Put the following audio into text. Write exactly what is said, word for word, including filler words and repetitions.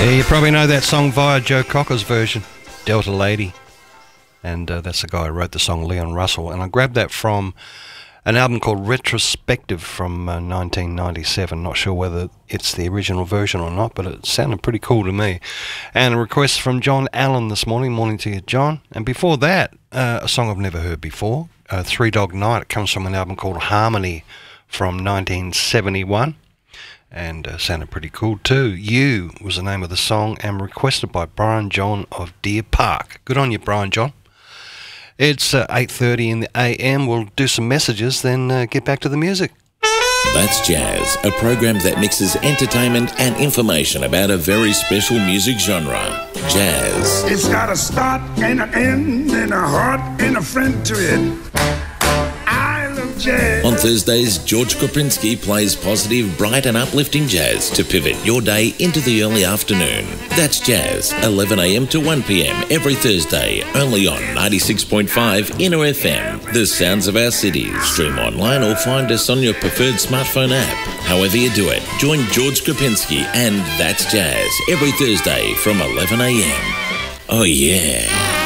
Yeah, you probably know that song via Joe Cocker's version, Delta Lady. And uh, that's the guy who wrote the song, Leon Russell. And I grabbed that from an album called Retrospective from uh, nineteen ninety-seven. Not sure whether it's the original version or not, but it sounded pretty cool to me. And a request from John Allen this morning. Morning to you, John. And before that, uh, a song I've never heard before, uh, Three Dog Night. It comes from an album called Harmony from nineteen seventy-one. And uh, sounded pretty cool too. You was the name of the song and requested by Brian John of Deer Park. Good on you, Brian John. It's uh, eight thirty in the A M. We'll do some messages, then uh, get back to the music. That's Jazz, a program that mixes entertainment and information about a very special music genre, jazz. It's got a start and an end and a heart and a friend to it. Jazz. On Thursdays, George Koprinski plays positive, bright and uplifting jazz to pivot your day into the early afternoon. That's Jazz, eleven a m to one p m every Thursday, only on ninety-six point five Inner F M, the sounds of our cities. Stream online or find us on your preferred smartphone app. However you do it, join George Koprinski and That's Jazz every Thursday from eleven a m. Oh yeah.